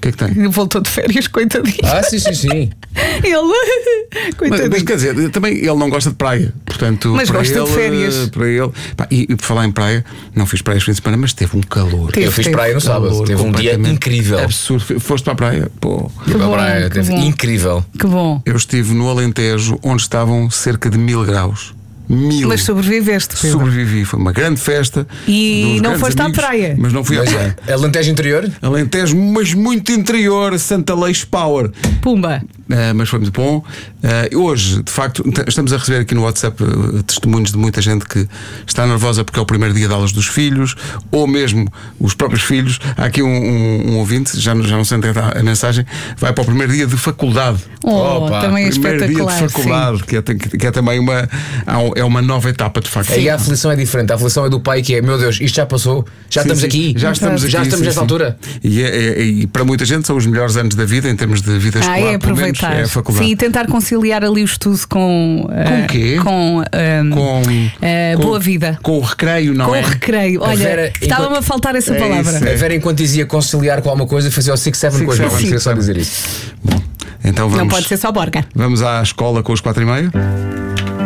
que é que tem? Voltou de férias, coitadinho. Sim. Ele. Coitadinho. Mas quer dizer, também ele não gosta de praia. Portanto, mas gosta de férias. Para ele. Pá, e por falar em praia, não fiz praia este fim de semana, mas teve um calor. Eu fiz praia no sábado. Teve um dia incrível. Absurdo. Foste para a praia? Pô. Fui para a praia, teve incrível. Que bom. Eu estive no Alentejo, onde estavam cerca de 1000 graus. 1000. Mas sobreviveste, Pedro. Sobrevivi, foi uma grande festa. E não foste à praia. Mas não fui à praia. Alentejo interior? Alentejo, mas muito interior, Santa Leix Power. Pumba. Mas foi muito bom. Hoje, de facto, estamos a receber aqui no WhatsApp testemunhos de muita gente que está nervosa porque é o primeiro dia de aulas dos filhos, ou mesmo os próprios filhos. Há aqui um ouvinte, já não sei onde é a mensagem, vai para o primeiro dia de faculdade. Também é primeiro espetacular. Dia de faculdade, que é também uma nova etapa, de facto. Aí a aflição é diferente. A aflição é do pai que é: meu Deus, isto já passou, estamos aqui. Já estamos aqui. Já estamos nesta altura. E para muita gente são os melhores anos da vida, em termos de vida escolar. É aproveitar. É a faculdade. Sim, e tentar conciliar ali o estudo com o quê? Com boa vida. Com o recreio, não é? Com o recreio. Olha, estava-me a faltar essa palavra. A Vera, enquanto dizia conciliar com alguma coisa, fazia o 6-7 coisas. Não queria só dizer isso. Bom, então vamos. Não pode ser só borga. Vamos à escola com os 4:30.